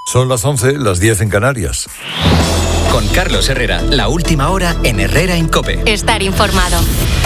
Son las 11, las 10 en Canarias. Con Carlos Herrera, la última hora en Herrera en COPE. Estar informado.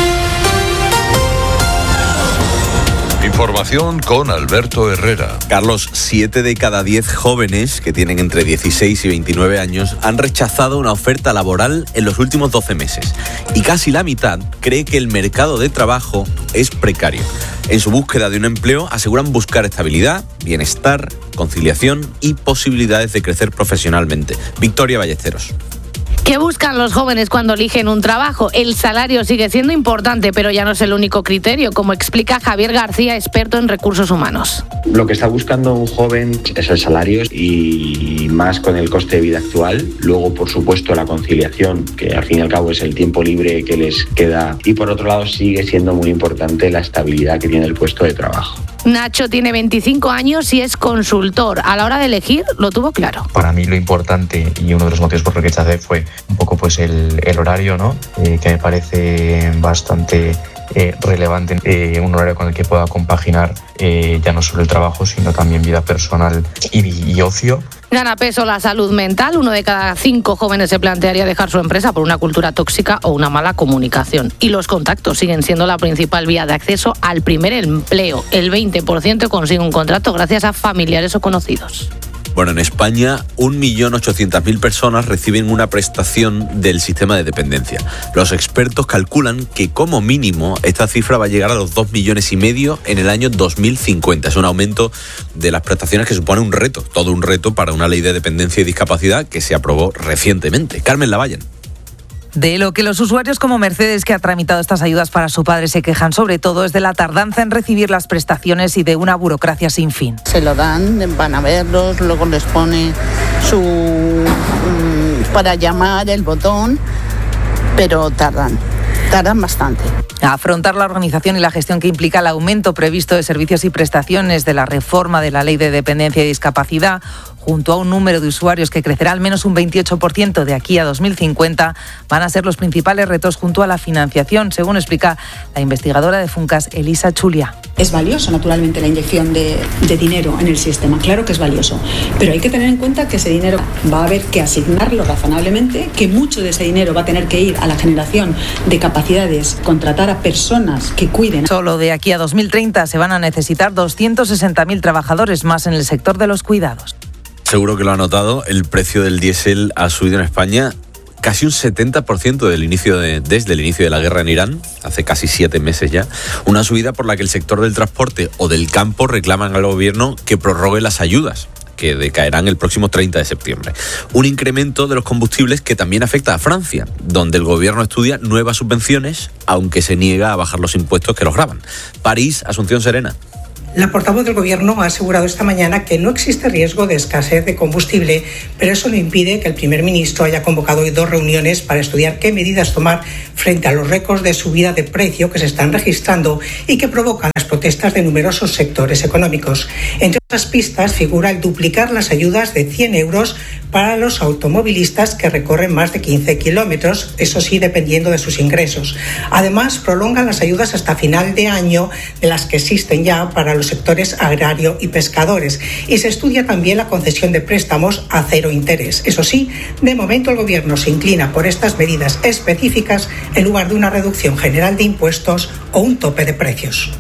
Información con Alberto Herrera. Carlos, 7 de cada 10 jóvenes que tienen entre 16 y 29 años han rechazado una oferta laboral en los últimos 12 meses. Y casi la mitad cree que el mercado de trabajo es precario. En su búsqueda de un empleo aseguran buscar estabilidad, bienestar, conciliación y posibilidades de crecer profesionalmente. Victoria Ballesteros. ¿Qué buscan los jóvenes cuando eligen un trabajo? El salario sigue siendo importante, pero ya no es el único criterio, como explica Javier García, experto en recursos humanos. Lo que está buscando un joven es el salario y más con el coste de vida actual. Luego, por supuesto, la conciliación, que al fin y al cabo es el tiempo libre que les queda. Y por otro lado, sigue siendo muy importante la estabilidad que tiene el puesto de trabajo. Nacho tiene 25 años y es consultor. A la hora de elegir, lo tuvo claro. Para mí lo importante y uno de los motivos por los que rechacé fue un poco pues el horario, ¿no? Que me parece bastante relevante, un horario con el que pueda compaginar ya no solo el trabajo, sino también vida personal y ocio. Gana peso la salud mental. 1 de cada 5 jóvenes se plantearía dejar su empresa por una cultura tóxica o una mala comunicación. Y los contactos siguen siendo la principal vía de acceso al primer empleo. El 20% consigue un contrato gracias a familiares o conocidos. Bueno, en España 1.800.000 personas reciben una prestación del sistema de dependencia. Los expertos calculan que como mínimo esta cifra va a llegar a los 2,5 millones en el año 2050. Es un aumento de las prestaciones que supone un reto, todo un reto para una ley de dependencia y discapacidad que se aprobó recientemente. Carmen Lavallen. De lo que los usuarios como Mercedes, que ha tramitado estas ayudas para su padre, se quejan sobre todo es de la tardanza en recibir las prestaciones y de una burocracia sin fin. Se lo dan, van a verlos, luego les pone para llamar el botón, pero tardan bastante. A afrontar la organización y la gestión que implica el aumento previsto de servicios y prestaciones de la reforma de la Ley de Dependencia y Discapacidad, junto a un número de usuarios que crecerá al menos un 28% de aquí a 2050, van a ser los principales retos junto a la financiación, según explica la investigadora de Funcas, Elisa Chulia. Es valioso, naturalmente, la inyección de dinero en el sistema, claro que es valioso, pero hay que tener en cuenta que ese dinero va a haber que asignarlo razonablemente, que mucho de ese dinero va a tener que ir a la generación de capacidades, contratar a personas que cuiden. Solo de aquí a 2030 se van a necesitar 260.000 trabajadores más en el sector de los cuidados. Seguro que lo ha notado, el precio del diésel ha subido en España casi un 70% desde el inicio de la guerra en Irán, hace casi 7 meses ya. Una subida por la que el sector del transporte o del campo reclaman al gobierno que prorrogue las ayudas, que decaerán el próximo 30 de septiembre. Un incremento de los combustibles que también afecta a Francia, donde el gobierno estudia nuevas subvenciones, aunque se niega a bajar los impuestos que los gravan. París, Asunción Serena. La portavoz del Gobierno ha asegurado esta mañana que no existe riesgo de escasez de combustible, pero eso no impide que el primer ministro haya convocado hoy 2 reuniones para estudiar qué medidas tomar frente a los récords de subida de precio que se están registrando y que provocan las protestas de numerosos sectores económicos. Entre otras pistas figura el duplicar las ayudas de 100 euros para los automovilistas que recorren más de 15 kilómetros, eso sí, dependiendo de sus ingresos. Además, prolongan las ayudas hasta final de año de las que existen ya para los sectores agrario y pescadores. Y se estudia también la concesión de préstamos a 0 interés. Eso sí, de momento el Gobierno se inclina por estas medidas específicas en lugar de una reducción general de impuestos o un tope de precios.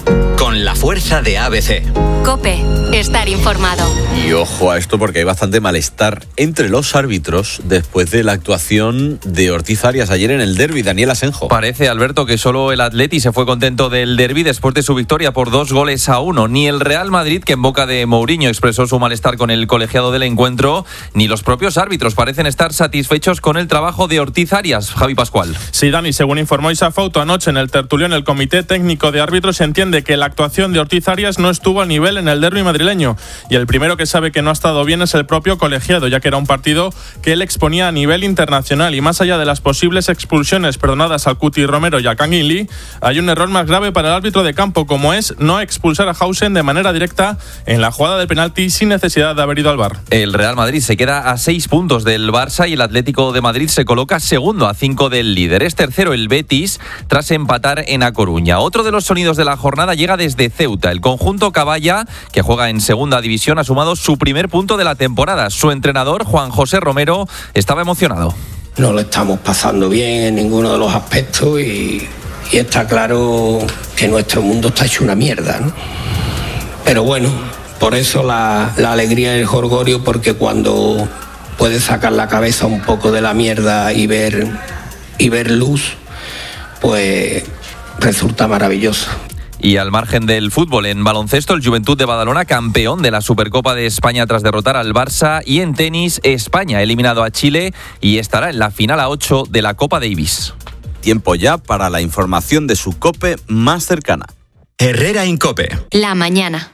Con la fuerza de ABC. COPE, estar informado. Y ojo a esto porque hay bastante malestar entre los árbitros después de la actuación de Ortiz Arias ayer en el derbi. Daniel Asenjo. Parece, Alberto, que solo el Atleti se fue contento del derbi después de su victoria por 2-1. Ni el Real Madrid, que en boca de Mourinho expresó su malestar con el colegiado del encuentro, ni los propios árbitros parecen estar satisfechos con el trabajo de Ortiz Arias. Javi Pascual. Sí, Dani, según informó Isa Fauto anoche en el tertulión, el Comité Técnico de Árbitros entiende que la actuación de Ortiz Arias no estuvo a nivel en el derbi madrileño, y el primero que sabe que no ha estado bien es el propio colegiado, ya que era un partido que él exponía a nivel internacional, y más allá de las posibles expulsiones perdonadas al Cuti Romero y a Kangin Lee, hay un error más grave para el árbitro de campo, como es no expulsar a Hausen de manera directa en la jugada del penalti sin necesidad de haber ido al VAR. El Real Madrid se queda a 6 puntos del Barça y el Atlético de Madrid se coloca segundo a 5 del líder. Es tercero el Betis tras empatar en A Coruña. Otro de los sonidos de la jornada llega desde Ceuta. El conjunto Caballa Mallorca, que juega en segunda división, ha sumado su primer punto de la temporada. Su entrenador, Juan José Romero, estaba emocionado. No lo estamos pasando bien en ninguno de los aspectos y está claro que nuestro mundo está hecho una mierda, ¿no? Pero bueno, por eso la alegría y el jolgorio, porque cuando puedes sacar la cabeza un poco de la mierda y ver luz, pues resulta maravilloso. Y al margen del fútbol, en baloncesto, el Juventud de Badalona, campeón de la Supercopa de España tras derrotar al Barça. Y en tenis, España ha eliminado a Chile y estará en la final A8 de la Copa Davis. Tiempo ya para la información de su COPE más cercana. Herrera en COPE. La mañana.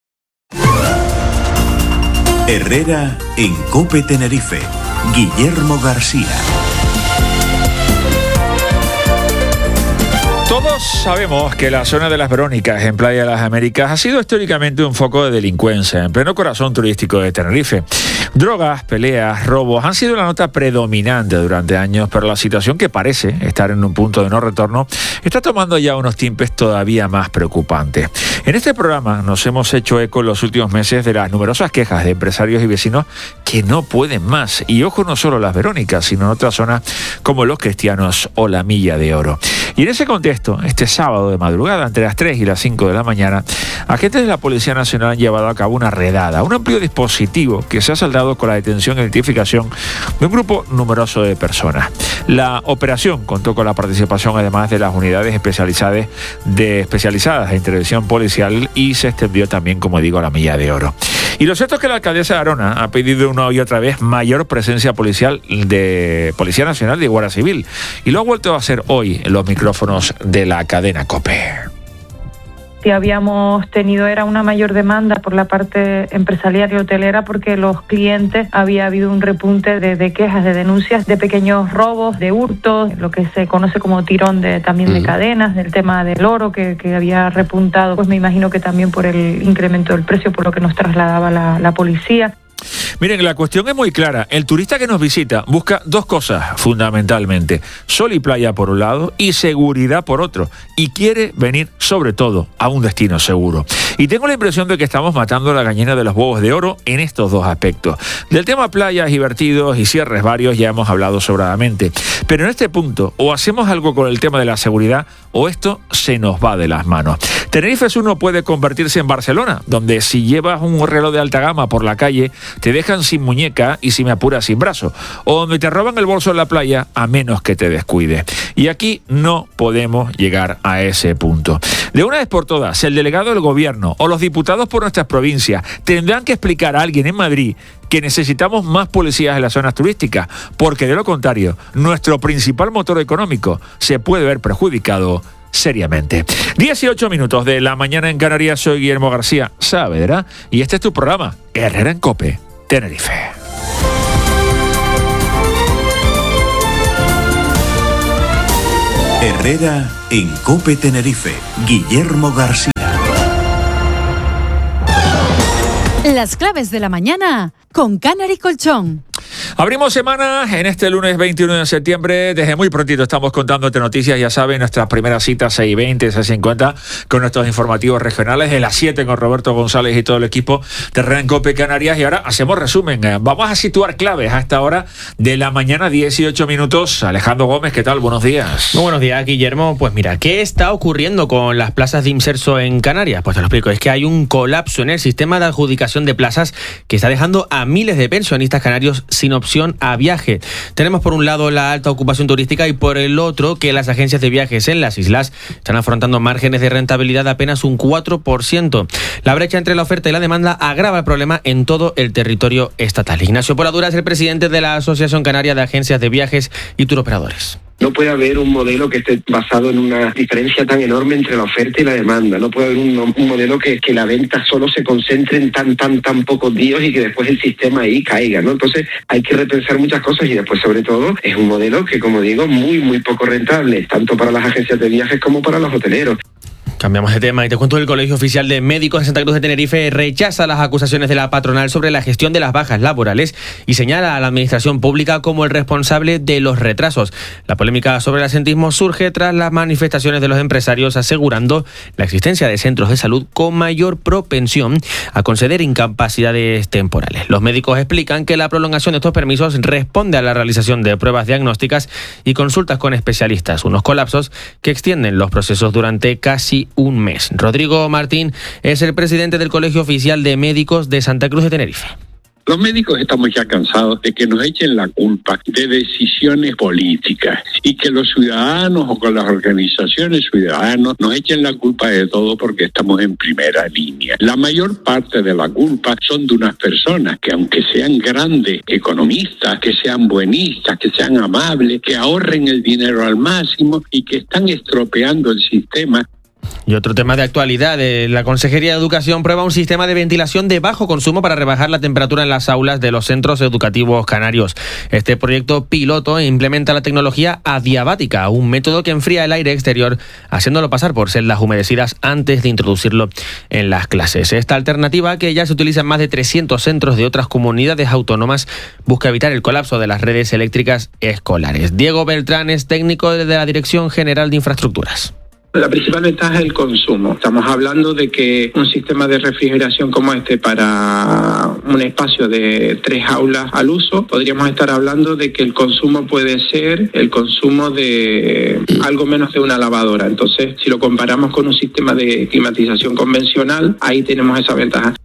Herrera en COPE Tenerife. Guillermo García. Todos sabemos que la zona de las Verónicas, en Playa de las Américas, ha sido históricamente un foco de delincuencia en pleno corazón turístico de Tenerife. Drogas, peleas, robos han sido la nota predominante durante años, pero la situación, que parece estar en un punto de no retorno, está tomando ya unos tiempos todavía más preocupantes. En este programa nos hemos hecho eco en los últimos meses de las numerosas quejas de empresarios y vecinos que no pueden más. Y ojo, no solo las Verónicas, sino en otras zonas como Los Cristianos o la Milla de Oro. Y en ese contexto, este sábado de madrugada, entre las 3 y las 5 de la mañana, agentes de la Policía Nacional han llevado a cabo una redada, un amplio dispositivo que se ha saldado con la detención e identificación de un grupo numeroso de personas. La operación contó con la participación, además, de las unidades especializadas de intervención policial, y se extendió también, como digo, a la Milla de Oro. Y lo cierto es que la alcaldesa de Arona ha pedido una y otra vez mayor presencia policial de Policía Nacional y Guardia Civil, y lo ha vuelto a hacer hoy en los micrófonos de la cadena COPE. que habíamos tenido era una mayor demanda por la parte empresarial y hotelera, porque los clientes había habido un repunte de quejas, de denuncias de pequeños robos, de hurtos, lo que se conoce como tirón también de cadenas, del tema del oro que había repuntado, pues me imagino que también por el incremento del precio, por lo que nos trasladaba la policía. Miren, la cuestión es muy clara. El turista que nos visita busca dos cosas fundamentalmente: sol y playa por un lado y seguridad por otro, y quiere venir sobre todo a un destino seguro. Y tengo la impresión de que estamos matando la gallina de los huevos de oro en estos dos aspectos. Del tema playas y vertidos y cierres varios ya hemos hablado sobradamente, pero en este punto o hacemos algo con el tema de la seguridad o esto se nos va de las manos. Tenerife Sur no puede convertirse en Barcelona, donde si llevas un reloj de alta gama por la calle te dejan sin muñeca y, si me apuras, sin brazo, o donde te roban el bolso en la playa a menos que te descuides. Y aquí no podemos llegar a ese punto. De una vez por todas, el delegado del gobierno o los diputados por nuestras provincias tendrán que explicar a alguien en Madrid que necesitamos más policías en las zonas turísticas, porque de lo contrario, nuestro principal motor económico se puede ver perjudicado seriamente. 18 minutos de la mañana en Canarias. Soy Guillermo García Saavedra y este es tu programa Herrera en COPE Tenerife. Herrera en COPE Tenerife. Guillermo García. Las claves de la mañana con Canary Colchón. Abrimos semana en este lunes 21 de septiembre. Desde muy prontito estamos contándote noticias. Ya saben, nuestras primeras citas 6:20, 6:50 con nuestros informativos regionales. De las 7 con Roberto González y todo el equipo de Herrera en COPE Canarias. Y ahora hacemos resumen. Vamos a situar claves a esta hora de la mañana, 18 minutos. Alejandro Gómez, ¿qué tal? Buenos días. Muy buenos días, Guillermo. Pues mira, ¿qué está ocurriendo con las plazas de inserso en Canarias? Pues te lo explico. Es que hay un colapso en el sistema de adjudicación de plazas que está dejando a miles de pensionistas canarios sin opción a viaje. Tenemos por un lado la alta ocupación turística y por el otro que las agencias de viajes en las islas están afrontando márgenes de rentabilidad de apenas un 4%. La brecha entre la oferta y la demanda agrava el problema en todo el territorio estatal. Ignacio Poladura es el presidente de la Asociación Canaria de Agencias de Viajes y Turoperadores. No puede haber un modelo que esté basado en una diferencia tan enorme entre la oferta y la demanda. No puede haber un modelo que la venta solo se concentre en tan pocos días y que después el sistema ahí caiga, ¿no? Entonces hay que repensar muchas cosas y después, sobre todo, es un modelo que, como digo, muy poco rentable, tanto para las agencias de viajes como para los hoteleros. Cambiamos de tema y te cuento que el Colegio Oficial de Médicos de Santa Cruz de Tenerife rechaza las acusaciones de la patronal sobre la gestión de las bajas laborales y señala a la administración pública como el responsable de los retrasos. La polémica sobre el absentismo surge tras las manifestaciones de los empresarios asegurando la existencia de centros de salud con mayor propensión a conceder incapacidades temporales. Los médicos explican que la prolongación de estos permisos responde a la realización de pruebas diagnósticas y consultas con especialistas, unos colapsos que extienden los procesos durante casi un mes. Rodrigo Martín es el presidente del Colegio Oficial de Médicos de Santa Cruz de Tenerife. Los médicos estamos ya cansados de que nos echen la culpa de decisiones políticas y que los ciudadanos o con las organizaciones ciudadanos nos echen la culpa de todo porque estamos en primera línea. La mayor parte de la culpa son de unas personas que, aunque sean grandes economistas, que sean buenistas, que sean amables, que ahorren el dinero al máximo y que están estropeando el sistema. Y otro tema de actualidad, la Consejería de Educación prueba un sistema de ventilación de bajo consumo para rebajar la temperatura en las aulas de los centros educativos canarios. Este proyecto piloto implementa la tecnología adiabática, un método que enfría el aire exterior, haciéndolo pasar por celdas humedecidas antes de introducirlo en las clases. Esta alternativa, que ya se utiliza en más de 300 centros de otras comunidades autónomas, busca evitar el colapso de las redes eléctricas escolares. Diego Beltrán es técnico de la Dirección General de Infraestructuras. La principal ventaja es el consumo. Estamos hablando de que un sistema de refrigeración como este para un espacio de 3 aulas al uso, podríamos estar hablando de que el consumo puede ser el consumo de algo menos de una lavadora. Entonces, si lo comparamos con un sistema de climatización convencional, ahí tenemos esa ventaja.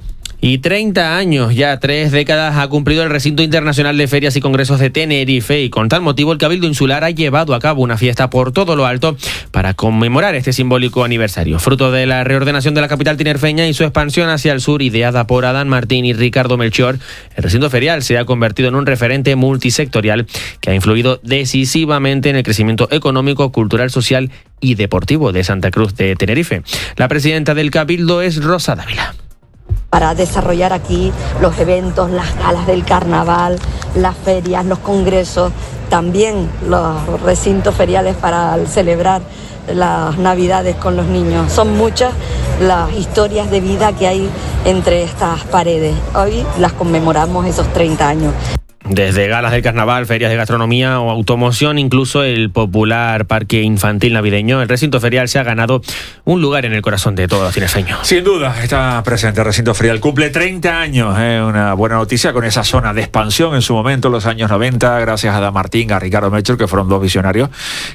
Y 30 años, ya 3 décadas, ha cumplido el Recinto Internacional de Ferias y Congresos de Tenerife, y con tal motivo el Cabildo Insular ha llevado a cabo una fiesta por todo lo alto para conmemorar este simbólico aniversario. Fruto de la reordenación de la capital tinerfeña y su expansión hacia el sur, ideada por Adán Martín y Ricardo Melchior, el recinto ferial se ha convertido en un referente multisectorial que ha influido decisivamente en el crecimiento económico, cultural, social y deportivo de Santa Cruz de Tenerife. La presidenta del Cabildo es Rosa Dávila. Para desarrollar aquí los eventos, las galas del carnaval, las ferias, los congresos, también los recintos feriales para celebrar las Navidades con los niños. Son muchas las historias de vida que hay entre estas paredes. Hoy las conmemoramos esos 30 años. Desde galas del carnaval, ferias de gastronomía o automoción, incluso el popular parque infantil navideño, el recinto ferial se ha ganado un lugar en el corazón de todos los tinerfeños. Sin duda, está presente el recinto ferial. Cumple 30 años, una buena noticia con esa zona de expansión en su momento, en los años 90, gracias a Adán Martín, a Ricardo Melchior, que fueron dos visionarios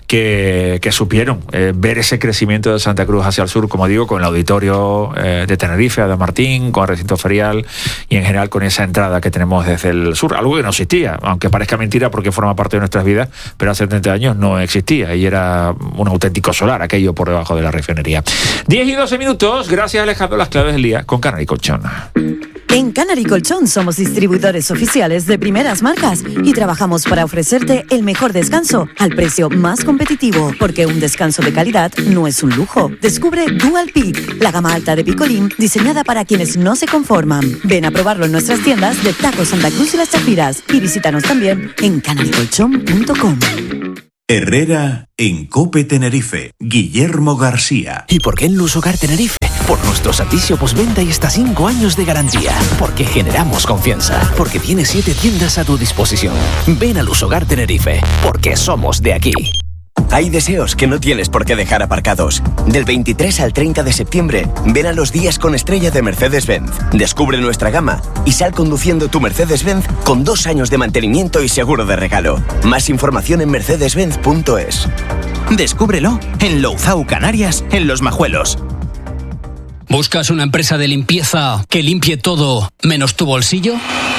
que supieron ver ese crecimiento de Santa Cruz hacia el sur, como digo, con el auditorio de Tenerife, Adán Martín, con el recinto ferial y en general con esa entrada que tenemos desde el sur, algo que no existía, aunque parezca mentira porque forma parte de nuestras vidas, pero hace 30 años no existía y era un auténtico solar aquello por debajo de la refinería. 10 y 12 minutos, gracias Alejandro, las claves del día con Canary Colchón. En Canary Colchón somos distribuidores oficiales de primeras marcas y trabajamos para ofrecerte el mejor descanso al precio más competitivo, porque un descanso de calidad no es un lujo. Descubre Dual Peak, la gama alta de picolín diseñada para quienes no se conforman. Ven a probarlo en nuestras tiendas de Taco Santa Cruz y Las Chafiras y visítanos también en canarycolchón.com. Herrera en COPE Tenerife, Guillermo García. ¿Y por qué en Lusogar Tenerife? Por nuestro servicio postventa y hasta 5 años de garantía. Porque generamos confianza. Porque tiene 7 tiendas a tu disposición. Ven a Lusogar Tenerife, porque somos de aquí. Hay deseos que no tienes por qué dejar aparcados. Del 23 al 30 de septiembre, ven a los días con estrella de Mercedes-Benz. Descubre nuestra gama y sal conduciendo tu Mercedes-Benz con 2 años de mantenimiento y seguro de regalo. Más información en mercedesbenz.es. Descúbrelo en Louzao, Canarias, en Los Majuelos. ¿Buscas una empresa de limpieza que limpie todo menos tu bolsillo?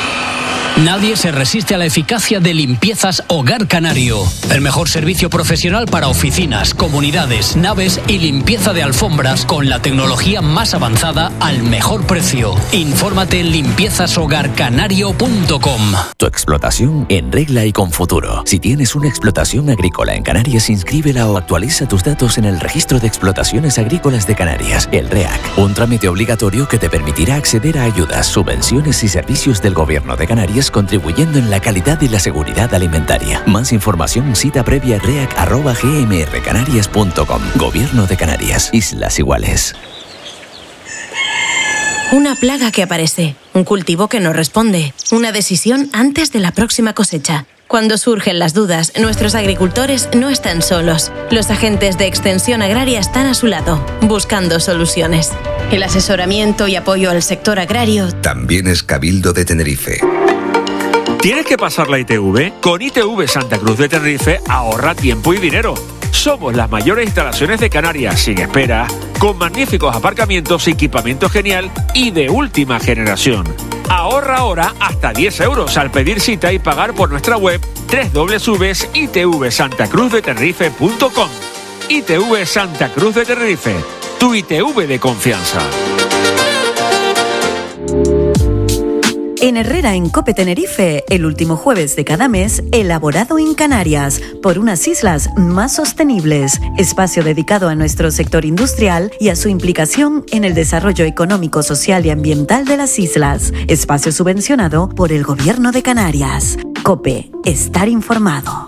Nadie se resiste a la eficacia de Limpiezas Hogar Canario. El mejor servicio profesional para oficinas, comunidades, naves y limpieza de alfombras con la tecnología más avanzada al mejor precio. Infórmate en limpiezashogarcanario.com. Tu explotación en regla y con futuro. Si tienes una explotación agrícola en Canarias, inscríbela o actualiza tus datos en el Registro de Explotaciones Agrícolas de Canarias, el REAC. Un trámite obligatorio que te permitirá acceder a ayudas, subvenciones y servicios del Gobierno de Canarias Canarias contribuyendo en la calidad y la seguridad alimentaria. Más información, cita previa reac@gmrcanarias.com. Gobierno de Canarias, Islas Iguales. Una plaga que aparece, un cultivo que no responde, una decisión antes de la próxima cosecha. Cuando surgen las dudas, nuestros agricultores no están solos. Los agentes de Extensión Agraria están a su lado, buscando soluciones. El asesoramiento y apoyo al sector agrario también es Cabildo de Tenerife. ¿Tienes que pasar la ITV? Con ITV Santa Cruz de Tenerife ahorra tiempo y dinero. Somos las mayores instalaciones de Canarias, sin espera, con magníficos aparcamientos, equipamiento genial y de última generación. Ahorra ahora hasta 10 euros al pedir cita y pagar por nuestra web www.itvsantacruzdetenerife.com. ITV Santa Cruz de Tenerife, tu ITV de confianza. En Herrera en Cope Tenerife, el último jueves de cada mes, elaborado en Canarias, por unas islas más sostenibles. Espacio dedicado a nuestro sector industrial y a su implicación en el desarrollo económico, social y ambiental de las islas. Espacio subvencionado por el Gobierno de Canarias. Cope, estar informado.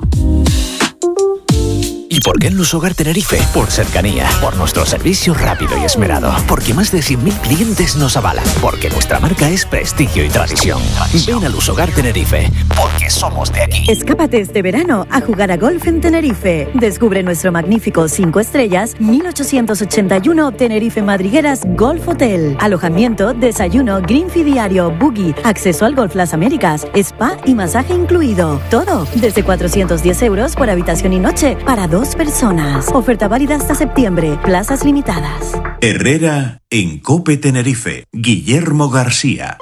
¿Y por qué en Lusogar Tenerife? Por cercanía, por nuestro servicio rápido y esmerado, porque más de 100.000 clientes nos avalan, porque nuestra marca es prestigio y tradición. Ven a Lusogar Tenerife, porque somos de aquí. Escápate este verano a jugar a golf en Tenerife. Descubre nuestro magnífico 5 estrellas 1881 Tenerife Madrigueras Golf Hotel. Alojamiento, desayuno, green fee diario, buggy, acceso al Golf Las Américas, spa y masaje incluido. Todo desde 410 euros por habitación y noche para 2 personas. Oferta válida hasta septiembre. Plazas limitadas. Herrera en Cope Tenerife. Guillermo García.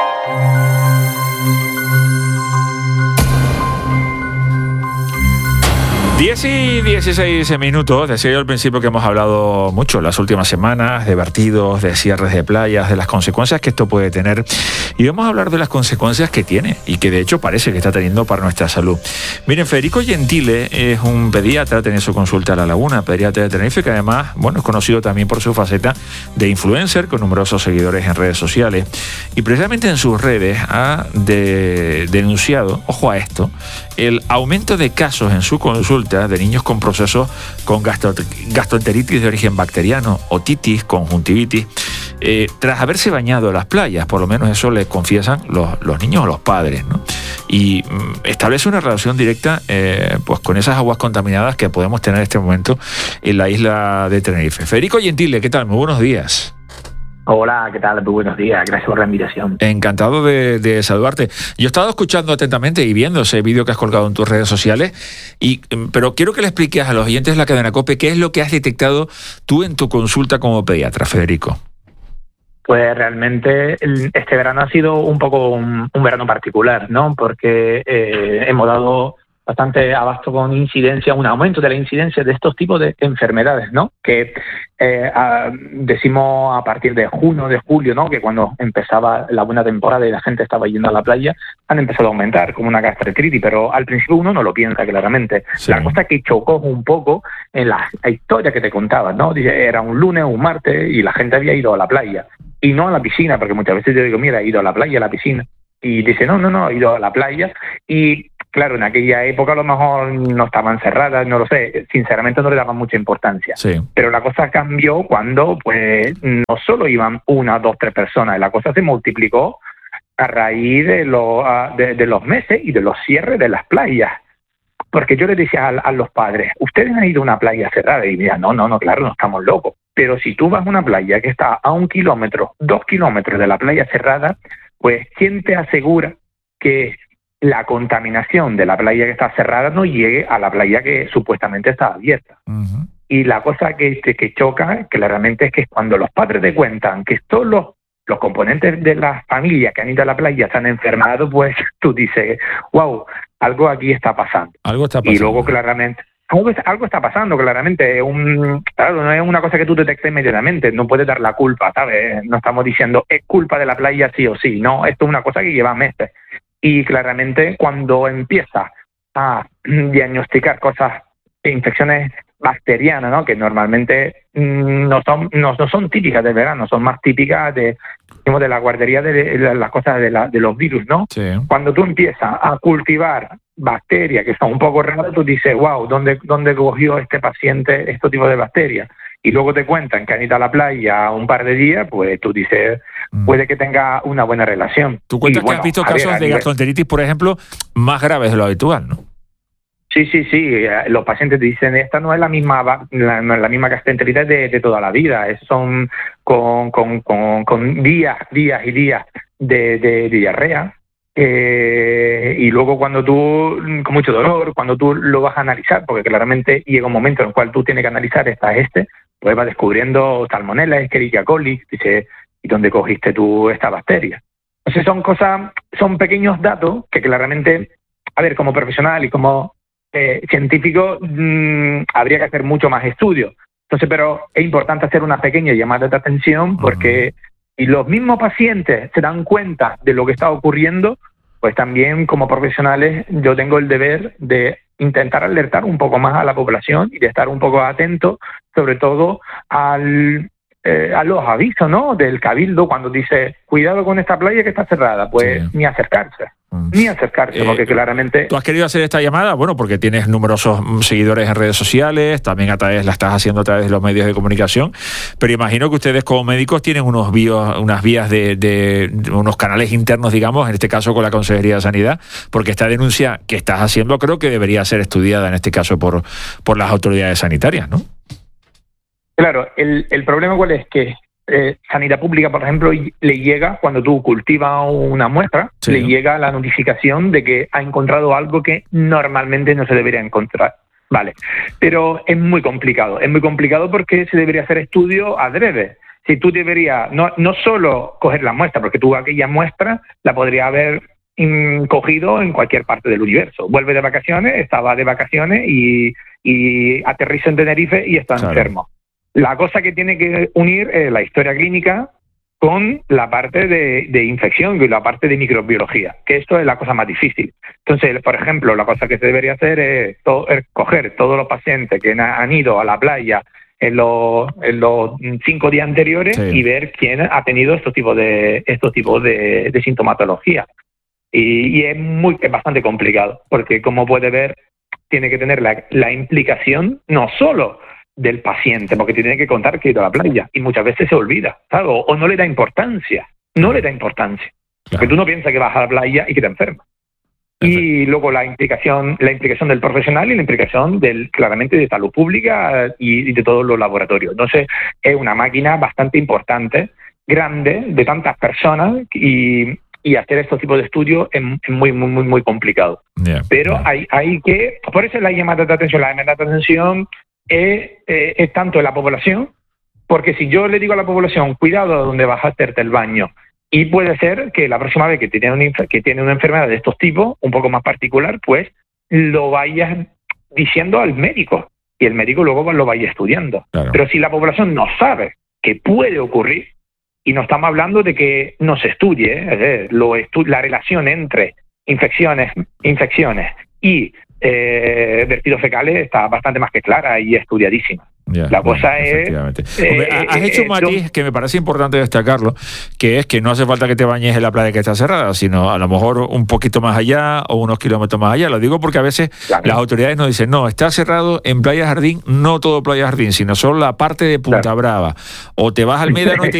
Diez y 16 minutos. Decía yo al principio que hemos hablado mucho las últimas semanas de vertidos, de cierres de playas, de las consecuencias que esto puede tener. Y vamos a hablar de las consecuencias que tiene y que de hecho parece que está teniendo para nuestra salud. Miren, Federico Gentile es un pediatra, tiene su consulta a La Laguna, pediatra de Tenerife, que además, bueno, es conocido también por su faceta de influencer con numerosos seguidores en redes sociales. Y precisamente en sus redes ha denunciado, ojo a esto, el aumento de casos en su consulta de niños con procesos con gastroenteritis de origen bacteriano, otitis, conjuntivitis, tras haberse bañado en las playas. Por lo menos eso les confiesan los niños o los padres, ¿no? Y establece una relación directa pues con esas aguas contaminadas que podemos tener en este momento en la isla de Tenerife. Federico Gentile, ¿qué tal? Muy buenos días. Hola, ¿qué tal? Muy buenos días, gracias por la invitación. Encantado de saludarte. Yo he estado escuchando atentamente y viendo ese vídeo que has colgado en tus redes sociales, pero quiero que le expliques a los oyentes de la cadena COPE qué es lo que has detectado tú en tu consulta como pediatra, Federico. Pues realmente este verano ha sido un poco un verano particular, ¿no? Porque hemos dado bastante abasto con incidencia, un aumento de la incidencia de estos tipos de enfermedades, ¿no? Que decimos a partir de junio, de julio, ¿no? Que cuando empezaba la buena temporada y la gente estaba yendo a la playa, han empezado a aumentar como una gastritis, pero al principio uno no lo piensa claramente. Sí. La cosa que chocó un poco en la historia que te contaba, ¿no? Dice, era un lunes o un martes y la gente había ido a la playa y no a la piscina, porque muchas veces yo digo, mira, he ido a la playa, a la piscina. Y dice, no, he ido a la playa y claro, en aquella época a lo mejor no estaban cerradas, no lo sé, sinceramente no le daban mucha importancia. Sí. Pero la cosa cambió cuando pues no solo iban 1, 2, 3 personas, la cosa se multiplicó a raíz de los meses y de los cierres de las playas. Porque yo les decía a los padres, ustedes han ido a una playa cerrada y mira, no, claro, no estamos locos. Pero si tú vas a una playa que está a 1 kilómetro, 2 kilómetros de la playa cerrada, pues ¿quién te asegura que la contaminación de la playa que está cerrada no llegue a la playa que supuestamente está abierta? Uh-huh. Y la cosa que choca claramente es que cuando los padres te cuentan que todos los componentes de la familia que han ido a la playa se han enfermado, pues tú dices, wow, algo aquí está pasando. Algo está pasando. Y luego claramente algo está pasando, claramente. Claro, no es una cosa que tú detectes inmediatamente, no puedes dar la culpa, ¿sabes? No estamos diciendo, es culpa de la playa sí o sí, no, esto es una cosa que lleva meses. Y claramente cuando empieza a diagnosticar cosas, infecciones bacterianas, ¿no? Que normalmente no son típicas del verano, son más típicas de la guardería de las cosas de los virus, ¿no? Sí. Cuando tú empiezas a cultivar bacterias que son un poco raras, tú dices, wow, ¿dónde cogió este paciente este tipo de bacterias? Y luego te cuentan que han ido a la playa un par de días, pues tú dices, puede que tenga una buena relación. Tú cuentas que has visto casos de gastroenteritis, por ejemplo, más graves de lo habitual, ¿no? Sí. Los pacientes te dicen, esta no es la misma gastroenteritis de toda la vida. Son con días y días de diarrea. Y luego cuando tú, con mucho dolor, cuando tú lo vas a analizar, porque claramente llega un momento en el cual tú tienes que analizar pues vas descubriendo salmonella, Escherichia coli, dice, ¿y dónde cogiste tú esta bacteria? Entonces son pequeños datos que claramente, a ver, como profesional y como científico, habría que hacer mucho más estudios. Entonces, pero es importante hacer una pequeña llamada de atención porque si los mismos pacientes se dan cuenta de lo que está ocurriendo, pues también como profesionales yo tengo el deber de intentar alertar un poco más a la población y de estar un poco atento, sobre todo a los avisos, ¿no?, del Cabildo cuando dice, cuidado con esta playa que está cerrada, pues ni acercarse. Porque claramente... ¿Tú has querido hacer esta llamada? Bueno, porque tienes numerosos seguidores en redes sociales, también la estás haciendo a través de los medios de comunicación, pero imagino que ustedes como médicos tienen unas vías de unos canales internos, digamos, en este caso con la Consejería de Sanidad, porque esta denuncia que estás haciendo creo que debería ser estudiada en este caso por las autoridades sanitarias, ¿no? Claro, el problema cuál es que Sanidad Pública, por ejemplo, le llega, cuando tú cultivas una muestra, le llega la notificación de que ha encontrado algo que normalmente no se debería encontrar. Vale, pero es muy complicado porque se debería hacer estudio adrede. Si tú deberías, no solo coger la muestra, porque tú aquella muestra la podrías haber cogido en cualquier parte del universo. Vuelve de vacaciones, estaba de vacaciones y aterriza en Tenerife y está enfermo. La cosa que tiene que unir es la historia clínica con la parte de infección y la parte de microbiología, que esto es la cosa más difícil. Entonces, por ejemplo, la cosa que se debería hacer es coger todos los pacientes que han ido a la playa en los 5 días anteriores y ver quién ha tenido estos tipos de sintomatología. Y es bastante complicado, porque como puede ver, tiene que tener la implicación no solo del paciente, porque tiene que contar que ha ido a la playa y muchas veces se olvida, ¿sabes? O no le da importancia, porque tú no piensas que vas a la playa y que te enfermas. Y luego la implicación del profesional y la implicación claramente de salud pública y de todos los laboratorios. Entonces es una máquina bastante importante, grande, de tantas personas y hacer estos tipos de estudios es muy, muy, muy, muy complicado. Pero hay que, por eso la llamada de atención. La llamada de atención es tanto en la población, porque si yo le digo a la población, cuidado donde vas a hacerte el baño, y puede ser que la próxima vez que tiene una enfermedad de estos tipos, un poco más particular, pues lo vayas diciendo al médico, y el médico luego lo vaya estudiando. Claro. Pero si la población no sabe que puede ocurrir, y no estamos hablando de que no se estudie, la relación entre infecciones y vertidos fecales está bastante más que clara y estudiadísima. La cosa es... Hombre, has hecho un matiz que me parece importante destacarlo, que es que no hace falta que te bañes en la playa que está cerrada, sino a lo mejor un poquito más allá o unos kilómetros más allá. Lo digo porque a veces las autoridades nos dicen, no, está cerrado en Playa Jardín, no todo Playa Jardín, sino solo la parte de Punta Brava. O te vas al Médano y te